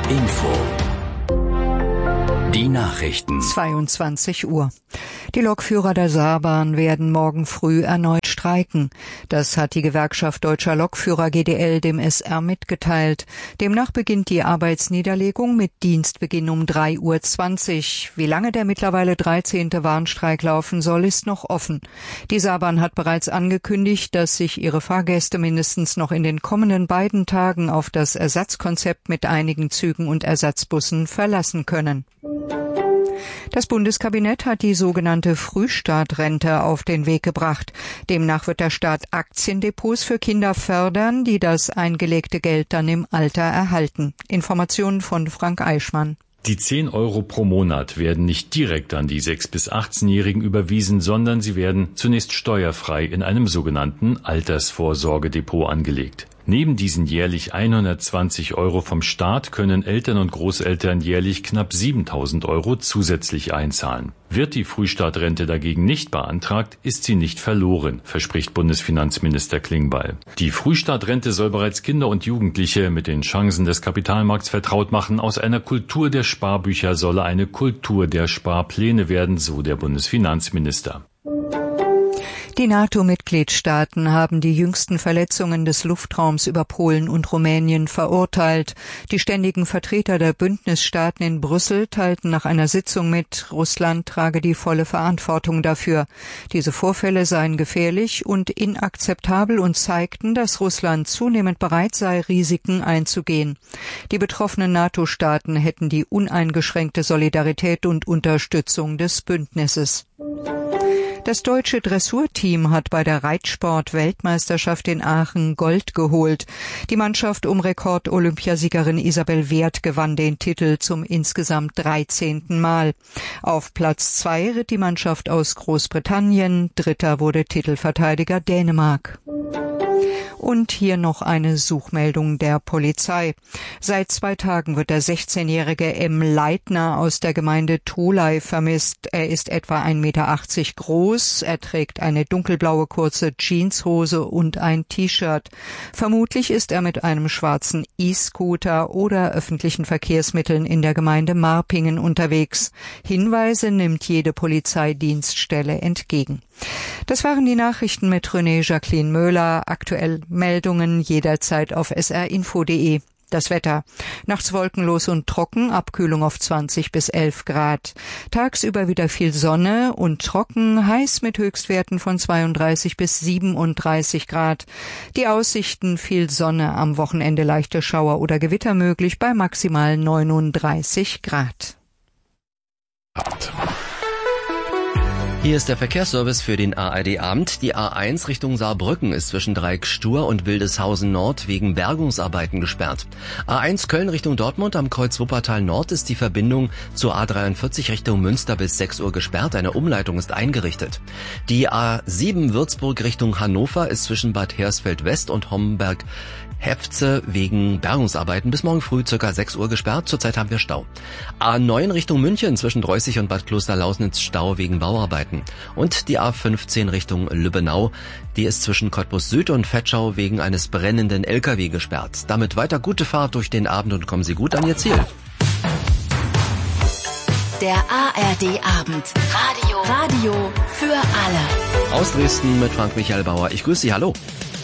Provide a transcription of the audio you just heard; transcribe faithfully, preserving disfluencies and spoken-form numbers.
Info. Die Nachrichten. zweiundzwanzig Uhr. Die Lokführer der Saarbahn werden morgen früh erneut streiken. Das hat die Gewerkschaft Deutscher Lokführer G D L dem S R mitgeteilt. Demnach beginnt die Arbeitsniederlegung mit Dienstbeginn um drei Uhr zwanzig. Wie lange der mittlerweile dreizehnte Warnstreik laufen soll, ist noch offen. Die Saarbahn hat bereits angekündigt, dass sich ihre Fahrgäste mindestens noch in den kommenden beiden Tagen auf das Ersatzkonzept mit einigen Zügen und Ersatzbussen verlassen können. Das Bundeskabinett hat die sogenannte Frühstartrente auf den Weg gebracht. Demnach wird der Staat Aktiendepots für Kinder fördern, die das eingelegte Geld dann im Alter erhalten. Informationen von Frank Eichmann. Die zehn Euro pro Monat werden nicht direkt an die sechs- bis achtzehnjährigen überwiesen, sondern sie werden zunächst steuerfrei in einem sogenannten Altersvorsorgedepot angelegt. Neben diesen jährlich hundertzwanzig Euro vom Staat können Eltern und Großeltern jährlich knapp siebentausend Euro zusätzlich einzahlen. Wird die Frühstartrente dagegen nicht beantragt, ist sie nicht verloren, verspricht Bundesfinanzminister Klingbeil. Die Frühstartrente soll bereits Kinder und Jugendliche mit den Chancen des Kapitalmarkts vertraut machen. Aus einer Kultur der Sparbücher solle eine Kultur der Sparpläne werden, so der Bundesfinanzminister. Die NATO-Mitgliedstaaten haben die jüngsten Verletzungen des Luftraums über Polen und Rumänien verurteilt. Die ständigen Vertreter der Bündnisstaaten in Brüssel teilten nach einer Sitzung mit, Russland trage die volle Verantwortung dafür. Diese Vorfälle seien gefährlich und inakzeptabel und zeigten, dass Russland zunehmend bereit sei, Risiken einzugehen. Die betroffenen NATO-Staaten hätten die uneingeschränkte Solidarität und Unterstützung des Bündnisses. Das deutsche Dressurteam hat bei der Reitsport-Weltmeisterschaft in Aachen Gold geholt. Die Mannschaft um Rekord-Olympiasiegerin Isabel Wert gewann den Titel zum insgesamt dreizehnten Mal. Auf Platz zwei ritt die Mannschaft aus Großbritannien, dritter wurde Titelverteidiger Dänemark. Und hier noch eine Suchmeldung der Polizei. Seit zwei Tagen wird der sechzehnjährige M. Leitner aus der Gemeinde Tholey vermisst. Er ist etwa ein Meter achtzig groß. Er trägt eine dunkelblaue kurze Jeanshose und ein T-Shirt. Vermutlich ist er mit einem schwarzen E-Scooter oder öffentlichen Verkehrsmitteln in der Gemeinde Marpingen unterwegs. Hinweise nimmt jede Polizeidienststelle entgegen. Das waren die Nachrichten mit René Jacqueline Möhler. Aktuell Meldungen jederzeit auf s r info punkt d e. Das Wetter. Nachts wolkenlos und trocken, Abkühlung auf zwanzig bis elf Grad. Tagsüber wieder viel Sonne und trocken, heiß mit Höchstwerten von zweiunddreißig bis siebenunddreißig Grad. Die Aussichten viel Sonne, am Wochenende leichte Schauer oder Gewitter möglich bei maximal neununddreißig Grad. Hier ist der Verkehrsservice für den A R D-Abend. Die A eins Richtung Saarbrücken ist zwischen Dreieck-Stur und Wildeshausen Nord wegen Bergungsarbeiten gesperrt. A eins Köln Richtung Dortmund am Kreuz Wuppertal Nord ist die Verbindung zur A dreiundvierzig Richtung Münster bis sechs Uhr gesperrt. Eine Umleitung ist eingerichtet. Die A sieben Würzburg Richtung Hannover ist zwischen Bad Hersfeld West und Homberg Hefze wegen Bergungsarbeiten bis morgen früh ca. sechs Uhr gesperrt. Zurzeit haben wir Stau. A neun Richtung München zwischen Dreußig und Bad Klosterlausnitz Stau wegen Bauarbeiten. Und die A fünfzehn Richtung Lübbenau, die ist zwischen Cottbus Süd und Vetschau wegen eines brennenden L K W gesperrt. Damit weiter gute Fahrt durch den Abend und kommen Sie gut an Ihr Ziel. Der A R D-Abend. Radio. Radio für alle. Aus Dresden mit Frank Michael Bauer. Ich grüße Sie. Hallo.